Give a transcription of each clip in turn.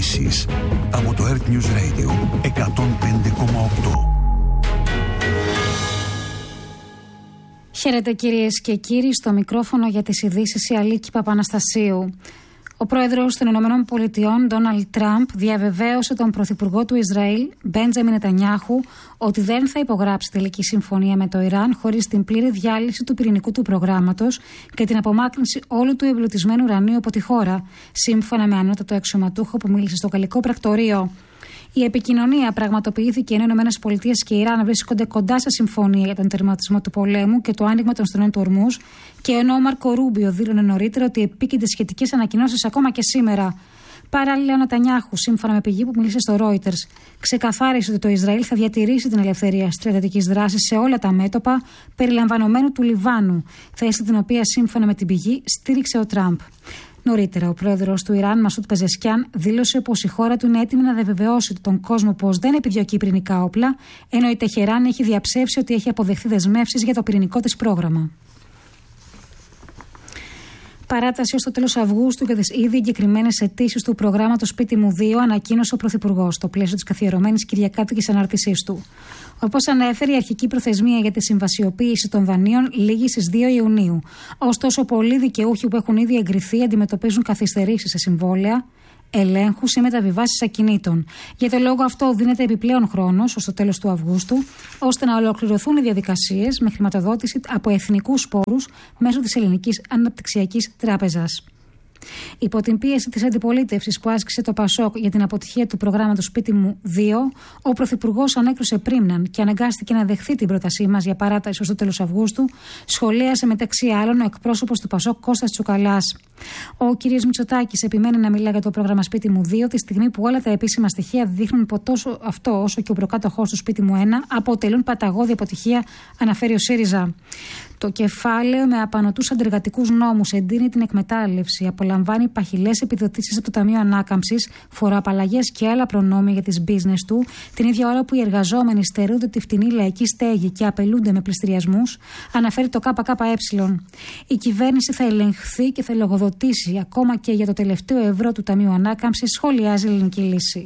ειδήσεις από το Earth News Radio 105,8. Χαίρετε κυρίες και κύριοι, στο μικρόφωνο για τις ειδήσεις η Αλίκη Παπαναστασίου. Ο πρόεδρος των Ηνωμένων Πολιτειών, Ντόναλντ Τραμπ, διαβεβαίωσε τον πρωθυπουργό του Ισραήλ, Μπέντζαμιν Νετανιάχου, ότι δεν θα υπογράψει τελική συμφωνία με το Ιράν χωρίς την πλήρη διάλυση του πυρηνικού του προγράμματος και την απομάκρυνση όλου του εμπλουτισμένου ουρανίου από τη χώρα, σύμφωνα με ανώτατο αξιωματούχο που μίλησε στο Γαλλικό Πρακτορείο. Η επικοινωνία πραγματοποιήθηκε ενώ οι ΗΠΑ και η Ιράν βρίσκονται κοντά σε συμφωνία για τον τερματισμό του πολέμου και το άνοιγμα των στενών του Ορμούζ, και ενώ ο Μάρκο Ρούμπιο δήλωνε νωρίτερα ότι επίκυνται σχετικές ανακοινώσεις ακόμα και σήμερα. Παράλληλα, ο Νετανιάχου, σύμφωνα με πηγή που μίλησε στο Reuters, ξεκαθάρισε ότι το Ισραήλ θα διατηρήσει την ελευθερία στρατιωτικής δράσης σε όλα τα μέτωπα, περιλαμβανομένου του Λιβάνου, θέση την οποία, σύμφωνα με την πηγή, στήριξε ο Τραμπ. Νωρίτερα, ο πρόεδρος του Ιράν, Μασούτ Πεζεσκιάν, δήλωσε πως η χώρα του είναι έτοιμη να διαβεβαιώσει τον κόσμο πως δεν επιδιώκει πυρηνικά όπλα, ενώ η Τεχεράν έχει διαψεύσει ότι έχει αποδεχθεί δεσμεύσεις για το πυρηνικό της πρόγραμμα. Παράταση ως το τέλος Αυγούστου για τις ήδη εγκεκριμένες αιτήσεις του προγράμματος Σπίτι μου 2, ανακοίνωσε ο Πρωθυπουργός στο πλαίσιο της καθιερωμένης κυριακάτικης ανάρτησής του. Όπως ανέφερε, η αρχική προθεσμία για τη συμβασιοποίηση των δανείων λήγει στις 2 Ιουνίου. Ωστόσο, πολλοί δικαιούχοι που έχουν ήδη εγκριθεί αντιμετωπίζουν καθυστερήσεις σε συμβόλαια, ελέγχους ή μεταβιβάσεις ακινήτων. Για τον λόγο αυτό, δίνεται επιπλέον χρόνος ως το τέλος του Αυγούστου, ώστε να ολοκληρωθούν οι διαδικασίες με χρηματοδότηση από εθνικούς πόρους μέσω της Ελληνικής Αναπτυξιακής Τράπεζας. Υπό την πίεση της αντιπολίτευσης που άσκησε το ΠΑΣΟΚ για την αποτυχία του προγράμματος Σπίτι μου 2, ο Πρωθυπουργός ανέκρουσε πρίμναν και αναγκάστηκε να δεχθεί την πρότασή μας για παράταση ως το τέλος Αυγούστου, σχολίασε μεταξύ άλλων ο εκπρόσωπος του ΠΑΣΟΚ Κώστας Τσουκαλάς. Ο κ. Μητσοτάκης επιμένει να μιλά για το πρόγραμμα Σπίτι μου 2, τη στιγμή που όλα τα επίσημα στοιχεία δείχνουν πως τόσο αυτό όσο και ο προκάτοχός του Σπίτι μου 1 αποτελούν παταγώδη αποτυχία, αναφέρει ο ΣΥΡΙΖΑ. Το κεφάλαιο με απανωτούς αντεργατικούς νόμους εντείνει την εκμετάλλευση, απολαμβάνει παχυλές επιδοτήσεις από το Ταμείο Ανάκαμψης, φοροαπαλλαγές και άλλα προνόμια για τις business του, την ίδια ώρα που οι εργαζόμενοι στερούνται τη φτηνή λαϊκή στέγη και απελούνται με πληστηριασμούς, αναφέρει το ΚΚΕ. Η κυβέρνηση θα ελεγχθεί και θα λογοδοτήσει ακόμα και για το τελευταίο ευρώ του Ταμείου Ανάκαμψης, σχολιάζει η Ελληνική Λύση.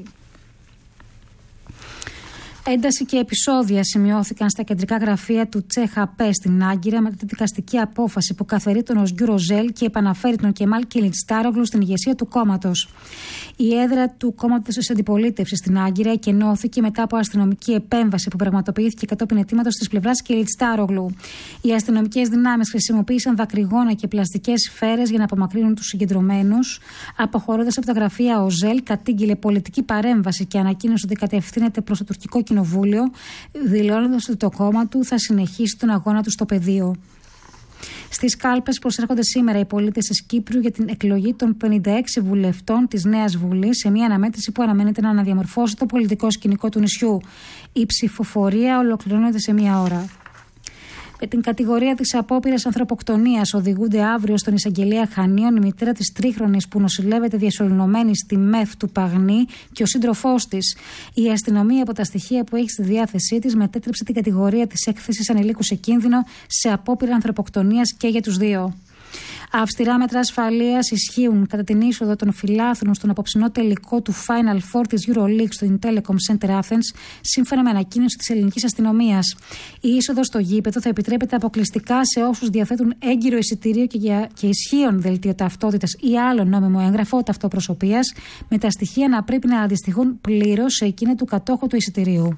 Ένταση και επεισόδια σημειώθηκαν στα κεντρικά γραφεία του ΤΣΕΧΑΠΕ στην Άγκυρα μετά τη δικαστική απόφαση που καθαιρεί τον Οσγκιού Ροζέλ και επαναφέρει τον Κεμάλ Κιλιτστάρογλου στην ηγεσία του κόμματος. Η έδρα του κόμματος της αντιπολίτευσης στην Άγκυρα εκενώθηκε μετά από αστυνομική επέμβαση που πραγματοποιήθηκε κατόπιν αιτήματος της πλευράς Κιλιτστάρογλου. Οι αστυνομικές δυνάμεις χρησιμοποίησαν δακρυγόνα και πλαστικές σφαίρες για να απομακρύνουν τους συγκεντρωμένους. Αποχωρώντας από τα γραφεία, ο Ζέλ κατήγγειλε πολιτική παρέμβαση και ανακοίνωσε ότι κατευθύνεται προς το τουρκικό κοινοβούλιο, δηλώνοντας ότι το κόμμα του θα συνεχίσει τον αγώνα του στο πεδίο. Στις κάλπες προσέρχονται σήμερα οι πολίτες της Κύπρου για την εκλογή των 56 βουλευτών της Νέας Βουλής, σε μια αναμέτρηση που αναμένεται να αναδιαμορφώσει το πολιτικό σκηνικό του νησιού. Η ψηφοφορία ολοκληρώνεται σε μια ώρα. Με την κατηγορία της απόπειρας ανθρωποκτονίας οδηγούνται αύριο στον εισαγγελέα Χανίων η μητέρα της τρίχρονης που νοσηλεύεται διασωληνωμένη στη ΜΕΘ του Παγνή και ο σύντροφός της. Η αστυνομία, από τα στοιχεία που έχει στη διάθεσή της, μετέτρεψε την κατηγορία της έκθεσης ανηλίκου σε κίνδυνο σε απόπειρα ανθρωποκτονίας και για τους δύο. Αυστηρά μέτρα ασφαλείας ισχύουν κατά την είσοδο των φιλάθλων στον απόψινό τελικό του Final Four της EuroLeague στο Telecom Center Athens, σύμφωνα με ανακοίνωση της ελληνικής αστυνομίας. Η είσοδος στο γήπεδο θα επιτρέπεται αποκλειστικά σε όσους διαθέτουν έγκυρο εισιτήριο και ισχύον δελτίο ταυτότητας ή άλλο νόμιμο έγγραφο ταυτοπροσωπείας, με τα στοιχεία να πρέπει να αντιστοιχούν πλήρως σε εκείνα του κατόχου του εισιτηρίου.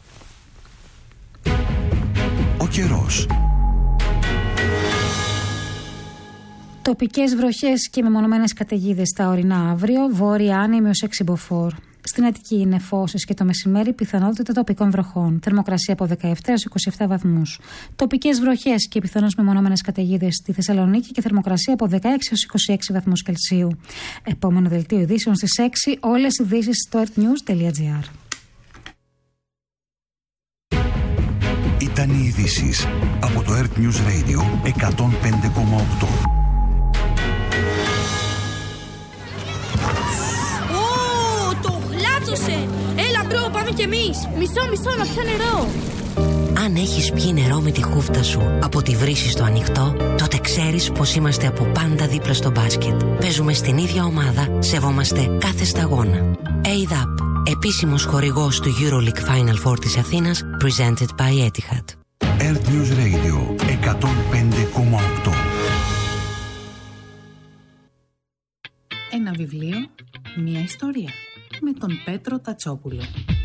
Ο καιρός. Τοπικές βροχές και μεμονωμένες καταιγίδες στα ορεινά αύριο, βόρεια άνεμη ως 6 μποφόρ. Στην Αττική είναι νεφώσεις και το μεσημέρι πιθανότητα τοπικών βροχών. Θερμοκρασία από 17 έως 27 βαθμούς. Τοπικές βροχές και πιθανώς μεμονωμένες καταιγίδες στη Θεσσαλονίκη και θερμοκρασία από 16 έως 26 βαθμούς Κελσίου. Επόμενο δελτίο ειδήσεων στις 6, όλες οι ειδήσεις στο earthnews.gr. Ήταν οι ειδήσεις από το Earth News Radio 105,8. Έλα μπρο, πάμε κι εμείς. Μισό, να πιω νερό. Αν έχεις πιει νερό με τη χούφτα σου από τη βρύση στο ανοιχτό, τότε ξέρεις πως είμαστε από πάντα δίπλα στο μπάσκετ. Παίζουμε στην ίδια ομάδα, σεβόμαστε κάθε σταγόνα. ADAP, επίσημος χορηγός του EuroLeague Final Four της Αθήνας, presented by Etihad. Earth News Radio 105,8. Ένα βιβλίο, μία ιστορία. Με τον Πέτρο Τατσόπουλο.